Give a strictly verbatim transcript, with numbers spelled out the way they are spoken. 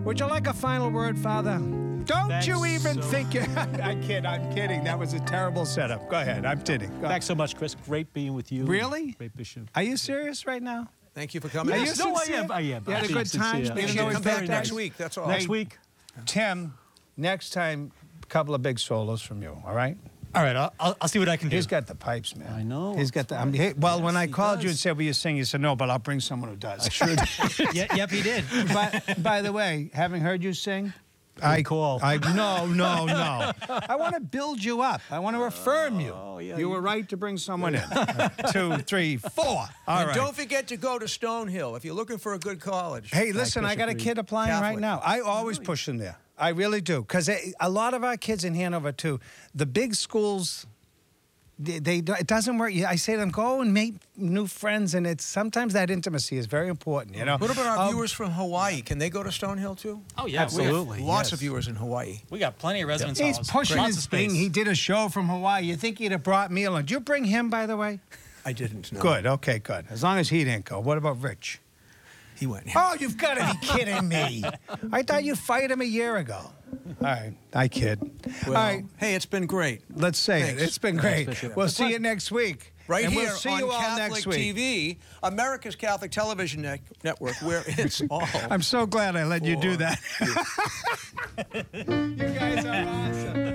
Would you like a final word, Father? Don't Thanks you even so think you... I kid, I'm kidding. That was a terrible setup. Go ahead. I'm kidding. Go Thanks so much, Chris. Great being with you. Really? Great Bishop. Are you serious right now? Thank you for coming. Are Yes, you no, I sincere? am. I am. You had I'm a being good time? sincere. Make Even sure though you it's come back very next nice. week. That's all. Next week. Tim, next time, a couple of big solos from you, all right? All right, I'll, I'll, I'll see what I can do. He's got the pipes, man. I know, He's got the... I mean, he, well, Yes, when I he called you does. and said, will you sing? You said, no, but I'll bring someone who does. I sure did. Ye- yep, he did. But, by the way, having heard you sing... I call. I no no no. I want to build you up. I want to affirm you. Oh, yeah, you you- were right to bring someone in. Two, three, four. All and right. don't forget to go to Stonehill if you're looking for a good college. Hey, listen, I got a Bishop kid applying right Catholic. now. I always push them there. I really do, because a lot of our kids in Hanover too. The big schools. They, they do- it doesn't work. I say to them, go and make new friends, and it's sometimes that intimacy is very important. You know. What about our Um, viewers from Hawaii? Can they go to Stonehill too? Oh, yeah. We have, Absolutely. Lots yes. of viewers in Hawaii. we got plenty of residence He's halls. pushing Lots his of space. thing. He did a show from Hawaii. You think he'd have brought me along? Did you bring him, by the way? I didn't know. Good. Okay, good. As long as he didn't go. What about Rich? He went. Oh, you've got to be kidding me. I thought you fired him a year ago. All right. I kid. Well, All right. Hey, it's been great. Let's say Thanks. it. It's been Thanks, great. Bishop. We'll see you next week. Right and here we'll see on you all Catholic next week. T V, America's Catholic Television ne- Network, where it's all. I'm so glad I let you do for that. You guys are awesome.